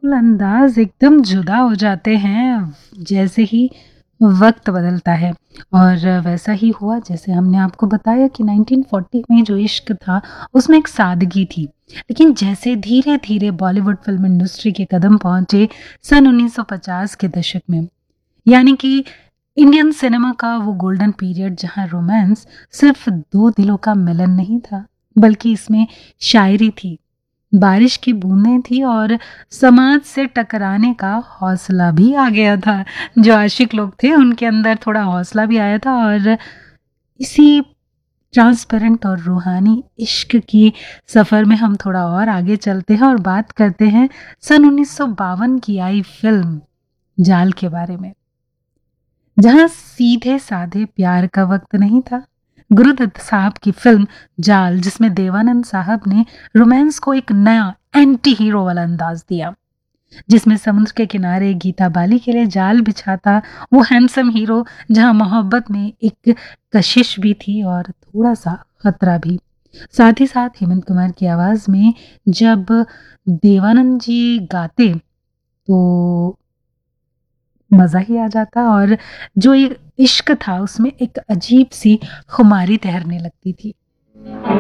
बिल्कुल अंदाज़ एकदम जुदा हो जाते हैं, जैसे ही वक़्त बदलता है। और वैसा ही हुआ जैसे हमने आपको बताया कि 1940 में जो इश्क था, उसमें एक सादगी थी। लेकिन जैसे धीरे-धीरे बॉलीवुड फ़िल्म इंडस्ट्री के कदम पहुँचे सन 1950 के दशक में, यानी कि इंडियन सिनेमा का वो गोल्डन पीरियड जहाँ रोमांस सिर्फ़ 2 दिलों का मिलन नहीं था, बल्कि इसमें शायरी थी, बारिश की बूंदें थी और समाज से टकराने का हौसला भी आ गया था। जो आशिक लोग थे उनके अंदर थोड़ा हौसला भी आया था। और इसी ट्रांसपेरेंट और रूहानी इश्क की सफ़र में हम थोड़ा और आगे चलते हैं और बात करते हैं सन 1952 की आई फिल्म जाल के बारे में, जहां सीधे साधे प्यार का वक्त नहीं था। गुरुदत्त साहब की फिल्म जाल, जिसमें देवानंद साहब ने रोमांस को एक नया एंटी हीरो वाला अंदाज दिया, जिसमें समुद्र के किनारे गीता बाली के लिए जाल बिछाता वो हैंडसम हीरो, जहां मोहब्बत में एक कशिश भी थी और थोड़ा सा खतरा भी। साथ ही साथ हेमंत कुमार की आवाज में जब देवानंद जी गाते तो मज़ा ही आ जाता। और जो ये इश्क था उसमें एक अजीब सी खुमारी तैरने लगती थी।